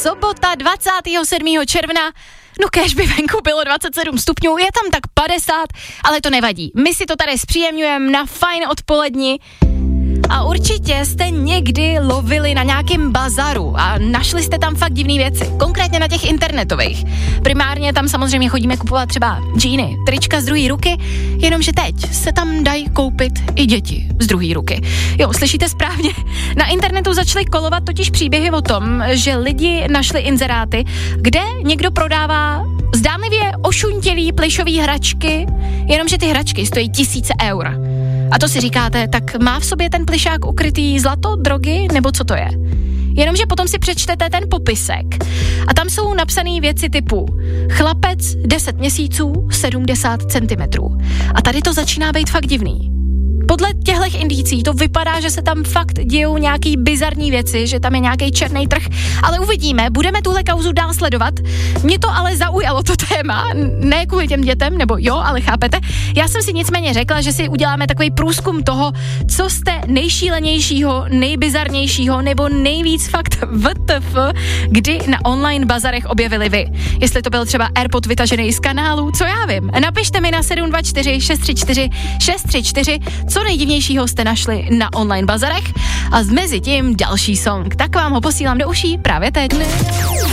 sobota 27. června. No kéž by venku bylo 27 stupňů, je tam tak 50, ale to nevadí. My si to tady zpříjemňujeme na fajn odpoledni. A určitě jste někdy lovili na nějakém bazaru a našli jste tam fakt divné věci, konkrétně na těch internetových. Primárně tam samozřejmě chodíme kupovat třeba džíny, trička z druhé ruky, jenomže teď se tam dají koupit i děti z druhé ruky. Jo, slyšíte správně, na internetu začaly kolovat totiž příběhy o tom, že lidi našli inzeráty, kde někdo prodává zdánlivě ošuntělý plišový hračky, jenomže ty hračky stojí 1000 eur. A to si říkáte, tak má v sobě ten plišák ukrytý zlato, drogy, nebo co to je? Jenomže potom si přečtete ten popisek a tam jsou napsané věci typu chlapec 10 měsíců, 70 centimetrů. A tady to začíná být fakt divný. Podle těchto indicí to vypadá, že se tam fakt dějou nějaký bizarní věci, že tam je nějaký černý trh, ale uvidíme, budeme tuhle kauzu dál sledovat. Mě to ale zaujalo to téma, ne kvůli těm dětem, nebo jo, ale chápete. Já jsem si nicméně řekla, že si uděláme takový průzkum toho, co jste nejšílenějšího, nejbizarnějšího nebo nejvíc fakt WTF, kdy na online bazarech objevili vy. Jestli to byl třeba AirPod vytažený z kanálu, co já vím. Napište mi na 724 634 634, co nejdivnějšího jste našli na online bazarech a mezi tím další song. Tak vám ho posílám do uší právě teď.